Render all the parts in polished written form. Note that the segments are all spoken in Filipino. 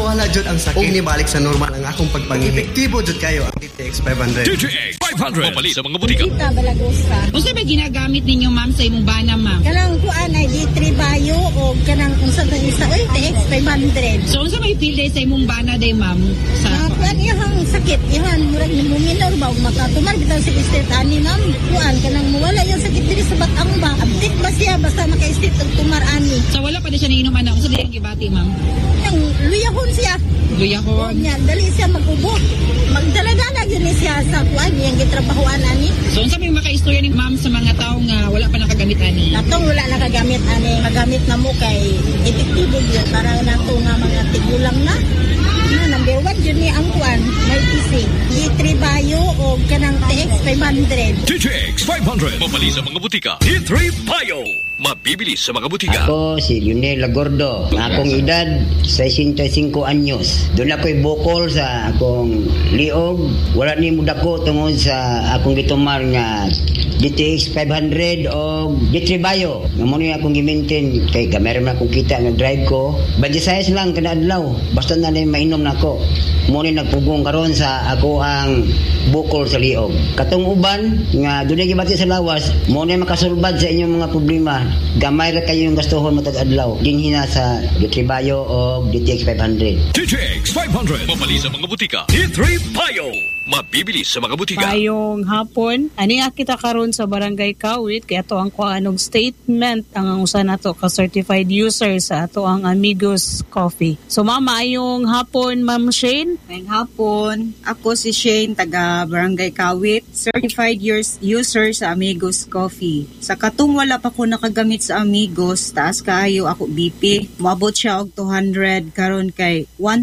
mawala jud ang sakit ug nibalik sa normal ang akong pagpangihi. Epektibo jud kayo ang DTX 500. DTX 500 mapali sa mga butika. Kita balagusa. Unsa ba ginagamit ninyo ma'am sa imong bana ma'am? Kanang kuan ay D3 Bio o kanang unsa ta isa oy TX 500. So unsa may feel day sa imong bana day ma'am? Sa kuan ihang sakit ihan murag muminor ba ug makatumar bitaw sa state ani ma'am. Kuan kanang mawala yung sakit diri sa batang ba. Abdik ba siya basta maka-state og tumar ani. So wala pa na siya niinom ana. Unsa diyang gibati ma'am? Yang luyahon siya. Luyahon. Nya dali siya mag-ubo. Magdala-dala gyud siya sa kuan yang gitrabahoan ani. So unsa may maka-istorya ni ma'am sa mga tawo nga wala pa nakagamit ani? Natong wala nakagamit ani, magamit na mo kay epektibo gyud para nato nga mga tigulang na. Number 1 yun ni ang kuan, may PC. D3 Bio o kanang TX 500. DTX 500 mapali sa mga butika. D3 Bio mabibili sa mga butika. Ako si Lionel Lagordo. Akong edad 65 anyos. Doon ako'y bukol sa akong liog. Wala ni muda ko tungod sa akong gitumar nga DTX 500 o D3 Bio. Naman yung akong gi-maintain kay gamay man akong kita nga drive ko. Badya sayas lang kada adlaw. Basta na lang mainom na ako. Muna nagpugong karon sa ako ang bukol sa liog. Katong uban nga dunay gibati sa lawas, muna makasulbad sa inyong mga problema. Gamay ra kayo yung gastuhon mo tag-adlaw. Dinhina sa D3 Bio o DTX 500. DTX 500 mapali sa mga butika. D3 Bio mabibili sa mga butika. Payong hapon, ani kita karon sa Barangay Kawit kay ato ang kuanog statement ang usa nato ka certified user sa ato ang Amigos Coffee. So mama, ayong hapon Ma'am Shane. Ngayong hapon, ako si Shane taga Barangay Kawit, certified user sa Amigos Coffee. Sa katong wala pa ko nakagamit sa Amigos, taas kaayo ako BP. Moabot siya og 200 karon kay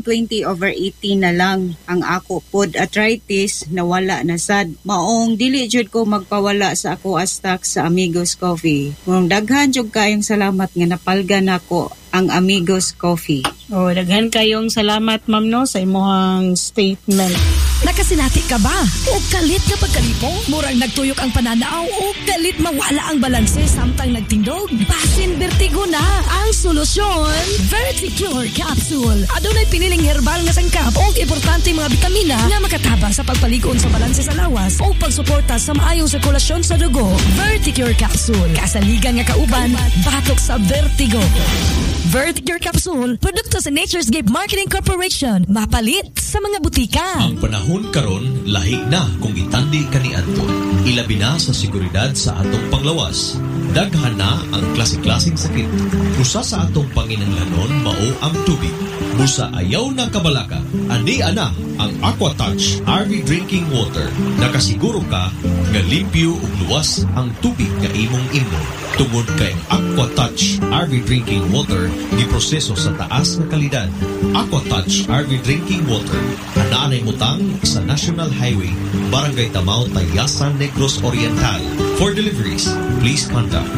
120/80 na lang ang ako pod arthritis nawala na sad. Maong dili jud ko magpawala sa ako stock sa Amigos Coffee. Kung daghan jud kayong salamat nga napalgan ako ang Amigos Coffee. Oh, daghan kayong salamat ma'am no sa imong statement. Nakasinati ka ba? O kalit ka pagkalipong? Murang nagtuyok ang pananaw o kalit mawala ang balanse samtang nagtindog? Basin Vertigo na ang solusyon. Verticure Capsule. Adunay piniling herbal nga sangkap o importante mga bitamina nga makatabang sa pagpaligon sa balanse sa lawas o pagsuporta sa maayong sirkulasyon sa dugo. Verticure Capsule. Kasaligan nga kauban, batok sa vertigo. Verticure Capsule, produkto sa Nature's Gift Marketing Corporation. Mapalit sa mga butika. Ang panahon karon lahi na kung itandi kaniadto. Ilabi na sa seguridad sa atong panglawas. Daghan na ang klase-klaseng sakit. Usa sa atong panginahanglanon mao ang tubig. Busa ayaw na kabalaka. Ani ana ang AquaTouch RV Drinking Water. Nakasiguro ka nga limpyo ug luwas ang tubig nga imong inom. Tungod kay AquaTouch RV Drinking Water giproseso sa taas nga kalidad. AquaTouch RV Drinking Water anaanay mutang sa National Highway, Barangay Tamao, Tayasan, Negros Oriental. For deliveries, please contact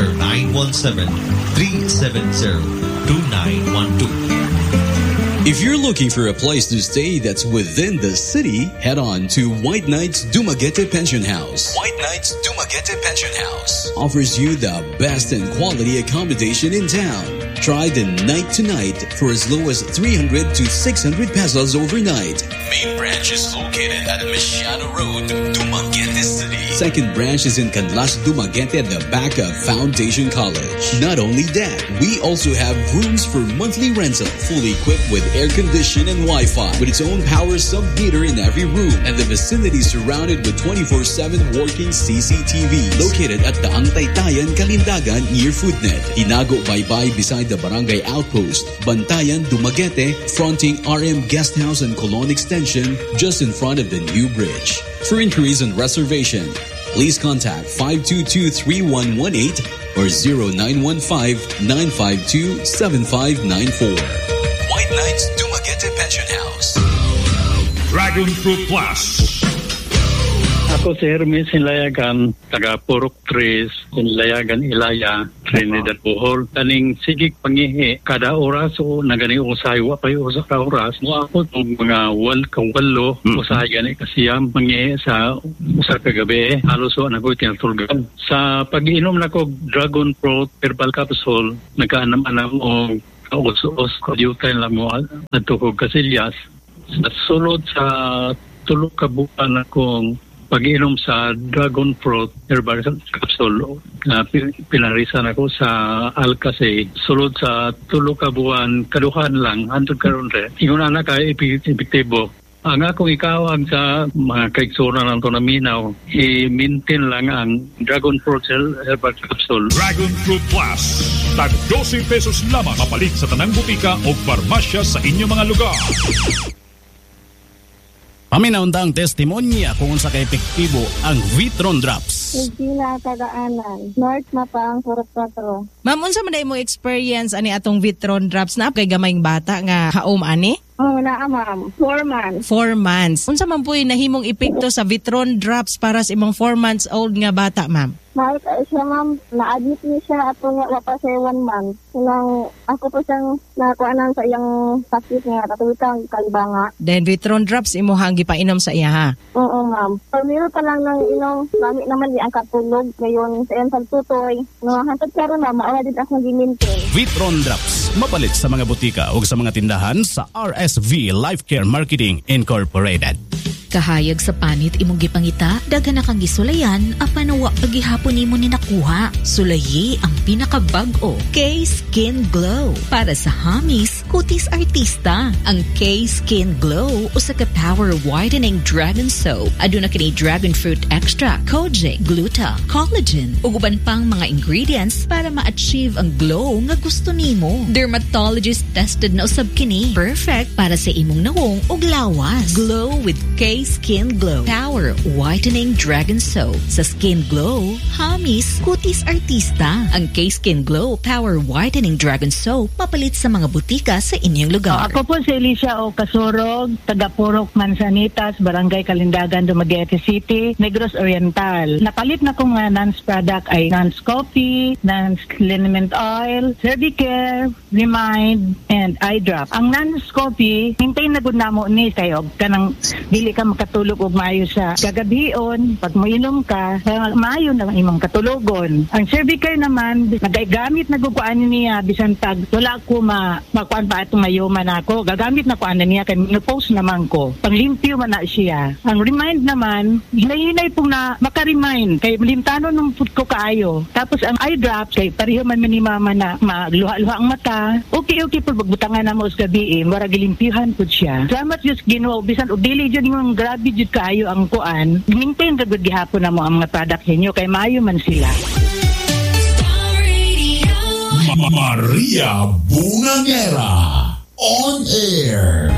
0917-370-2912. If you're looking for a place to stay that's within the city, head on to White Knights Dumaguete Pension House. White Knights Dumaguete Pension House offers you the best and quality accommodation in town. Try the night to night for as low as 300 to 600 pesos overnight. Main branch is located at Mesiano Road, Dumaguete City. Second branch is in Canlas, Dumaguete at the back of Foundation College. Not only that, we also have rooms for monthly rental, fully equipped with air condition and Wi-Fi, with its own power sub-meter in every room, and the vicinity surrounded with 24/7 working CCTV. Located at the Taytayan, Kalindagan near Foodnet. Hinago Baybay beside the Barangay Outpost. Bantayan, Dumaguete, fronting RM Guest House and Colon Extension, just in front of the new bridge. For inquiries and reservation, please contact 522-3118 or 0915-952-7594. White Knights Dumaguete Pension House. Dragon Fruit Plus. Ako si Hermes Hinlayagan, taga Purok 3, Hinlayagan Ilaya, Trinidad Bohol. Taning sigig pangihi, kada oras o nagani usay, wapay usa ka oras. Mo ako itong mga walo, usay gani kasiyam, pangihi sa usa ka gabi. Halos o nagoy tinatulgan. Sa pag-inom na ko Dragon Fruit Herbal Capsule, nagkaanam-anam o kaus-us ko yutay lang mo natukog kasilyas. Sa sulod sa tulog ka buwan akong pag-inom sa dragon fruit herbal capsule na pinarisan ako sa Alcase. Sulod sa tulog ka buwan, kaduhan lang, hantod karon re. Ingon na kay epektibo. Ang akong ikawag sa mga kaiksura ng ito na minaw, i-maintain lang ang Dragon Fruit Herbal Capsule. Dragon Fruit Plus. Tag 12 pesos lamang mapalit sa tanang butika o farmasya sa inyong mga lugar. Paminaundang testimonya kung sa ka-epektibo ang Vitron Drops. Regina Tagaanan, North Mapang, Purok 4. Ma'am, unsa man imong experience ani atong Vitron Drops na kay gamayng bata nga haom ani? Oo, naa ma'am. 4 months. 4 months. Unsa man po'y nahimong epekto sa Vitron Drops para sa imong 4 months old nga bata, ma'am? Mahal ka siya ma'am, na-admit niya siya at nga pa siya 1 month. Nang ako po siyang nakuanan sa iyang sakit nga, katulitang kalibanga. Then Vitron Drops imo hang gipainom sa iya ha? Oo ma'am. So, meron pa lang ng inom, gamit naman di ang katulog. Ngayon sa iyang saltutoy. No, hantad karon na, mauna din akong gimintin. Vitron Drops, mapalit sa mga butika o sa mga tindahan sa RSV Life Care Marketing Incorporated. Kahayag sa panit imong gipangita, daghan na kang gisulayan, apan wa pagihapon nimo ni nakuha. Sulayi ang pinakabag-o, K-Skin Glow. Para sa hamis, kutis artista. Ang K-Skin Glow usa ka power whitening dragon soap. Aduna kini dragon fruit extract, kojic, gluta, collagen, ug uban pang mga ingredients para ma-achieve ang glow nga gusto nimo. Dermatologist tested na usab kini. Perfect para sa imong nawong ug lawas. Glow with K-Skin Glow Power Whitening Dragon Soap. Sa Skin Glow, hamis, kutis artista. Ang K-Skin Glow Power Whitening Dragon Soap mapalit sa mga butika sa inyong lugar. Ako po si Alicia O. Kasurog, taga Purok Manzanitas, Barangay Kalindagan, Dumaguete City, Negros Oriental. Napalit na kong NANS product ay NANS Coffee, NANS Liniment Oil, Cervicare, Remind, and Eye Drop. Ang NANS Coffee, hintay na gud namo ni kayo kanang dili ka makatulog og maayo sa kagabion. Pag moinom ka, maayo na ang imong katulogon. Ang Cervicare naman, nagaigamit na guguan niya bisan tag wala ko makuan pa atong mayuman ako. Gagamit na ko ana niya kay no-post naman ko. Panglimpyo man na siya. Ang Remind naman, hinay-hinay pong na maka-remind kay limtano nung pud ko kaayo. Tapos ang Eye Drops kay pareho man ni mama na magluha-luha ang mata. Okay pud bagbutangan na mo sa gabi, mura gilimpyuhan pud siya. Salamat just Ginoo bisan og dili jud yung grabe jud kaayo ang kuan. Maintain ra gud gihapon na mo ang mga product ninyo kay maayo man sila. Maria Bungangera on air.